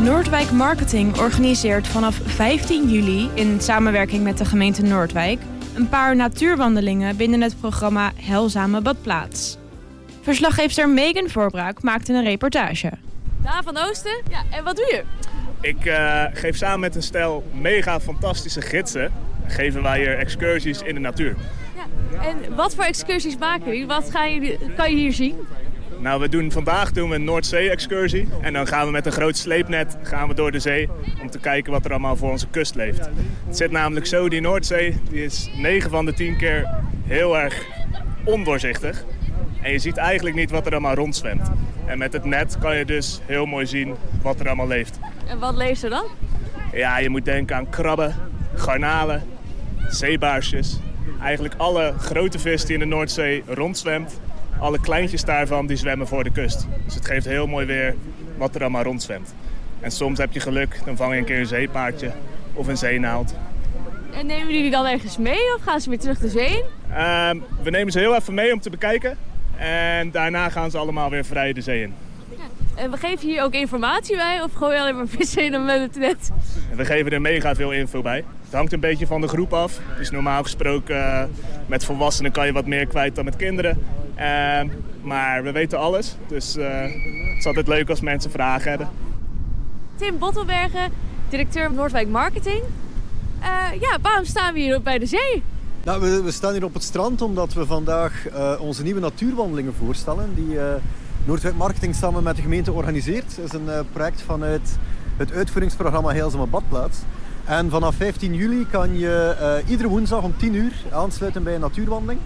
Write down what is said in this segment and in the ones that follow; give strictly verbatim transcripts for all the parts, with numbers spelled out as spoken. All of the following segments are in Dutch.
Noordwijk Marketing organiseert vanaf vijftien juli in samenwerking met de gemeente Noordwijk een paar natuurwandelingen binnen het programma Heilzame Badplaats. Verslaggeefster Megan Voorbraak maakte een reportage. Daan van Oosten, ja, en wat doe je? Ik uh, geef samen met een stel mega fantastische gidsen, geven wij hier excursies in de natuur. Ja, en wat voor excursies maken jullie? Wat gaan jullie, kan je hier zien? Nou, we doen, vandaag doen we een Noordzee-excursie. En dan gaan we met een groot sleepnet gaan we door de zee om te kijken wat er allemaal voor onze kust leeft. Het zit namelijk zo, die Noordzee die is negen van de tien keer heel erg ondoorzichtig. En je ziet eigenlijk niet wat er allemaal rondzwemt. En met het net kan je dus heel mooi zien wat er allemaal leeft. En wat leeft er dan? Ja, je moet denken aan krabben, garnalen, zeebaarsjes. Eigenlijk alle grote vis die in de Noordzee rondzwemt. Alle kleintjes daarvan die zwemmen voor de kust. Dus het geeft heel mooi weer wat er allemaal rondzwemt. En soms heb je geluk, dan vang je een keer een zeepaardje of een zeenaald. En nemen jullie dan ergens mee of gaan ze weer terug de zee in? Uh, we nemen ze heel even mee om te bekijken. En daarna gaan ze allemaal weer vrij de zee in. Ja. En we geven hier ook informatie bij of gooi je alleen maar vissen in met het net? We geven er mega veel info bij. Het hangt een beetje van de groep af. Dus normaal gesproken uh, met volwassenen kan je wat meer kwijt dan met kinderen. Uh, maar we weten alles. Dus uh, het is altijd leuk als mensen vragen hebben. Tim Bottelbergen, directeur Noordwijk Marketing. Uh, ja, waarom staan we hier bij de zee? Nou, we, we staan hier op het strand omdat we vandaag uh, onze nieuwe natuurwandelingen voorstellen. Die uh, Noordwijk Marketing samen met de gemeente organiseert. Dat is een uh, project vanuit het uitvoeringsprogramma Heilzame Badplaats. En vanaf vijftien juli kan je uh, iedere woensdag om tien uur aansluiten bij een natuurwandeling.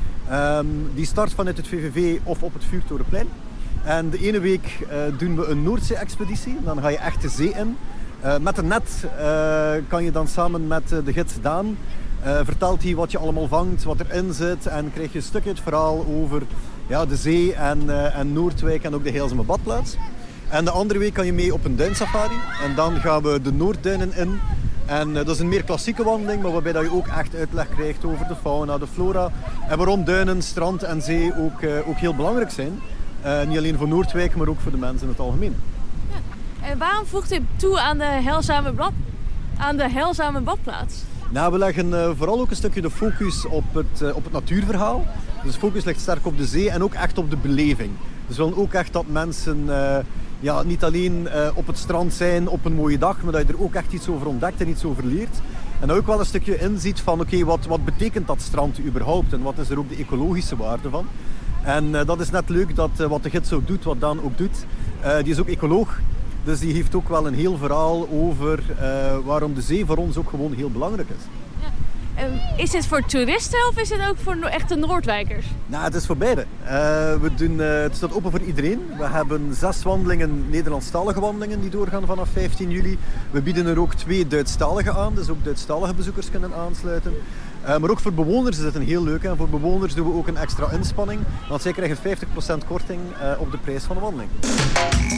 Um, die start vanuit het V V V of op het Vuurtorenplein. En de ene week uh, doen we een Noordzee-expeditie. Dan ga je echt de zee in. Uh, met een net uh, kan je dan samen met uh, de gids Daan uh, vertelt hij wat je allemaal vangt, wat erin zit. En krijg je een stukje het verhaal over ja, de zee en, uh, en Noordwijk en ook de Heilzame Badplaats. En de andere week kan je mee op een duinsafari. En dan gaan we de Noordduinen in. En uh, dat is een meer klassieke wandeling, maar waarbij dat je ook echt uitleg krijgt over de fauna, de flora. En waarom duinen, strand en zee ook, uh, ook heel belangrijk zijn. Uh, niet alleen voor Noordwijk, maar ook voor de mensen in het algemeen. Ja. En waarom voegt u toe aan de Heilzame, blad, aan de Heilzame Badplaats? Nou, we leggen uh, vooral ook een stukje de focus op het, uh, op het natuurverhaal. Dus de focus ligt sterk op de zee en ook echt op de beleving. Dus we willen ook echt dat mensen uh, ja, niet alleen uh, op het strand zijn op een mooie dag, maar dat je er ook echt iets over ontdekt en iets over leert. En dat ook wel een stukje inziet van oké, okay, wat, wat betekent dat strand überhaupt en wat is er ook de ecologische waarde van. En uh, dat is net leuk dat uh, wat de gids ook doet, wat Daan ook doet. Uh, die is ook ecoloog, dus die heeft ook wel een heel verhaal over uh, waarom de zee voor ons ook gewoon heel belangrijk is. Ja. En is dit voor toeristen of is het ook voor echte Noordwijkers? Nou, het is voor beide. Uh, we doen, uh, het staat open voor iedereen. We hebben zes wandelingen, Nederlandstalige wandelingen, die doorgaan vanaf vijftien juli. We bieden er ook twee Duitsstalige aan, dus ook Duitsstalige bezoekers kunnen aansluiten. Uh, maar ook voor bewoners is het een heel leuk. En voor bewoners doen we ook een extra inspanning. Want zij krijgen vijftig procent korting uh, op de prijs van de wandeling.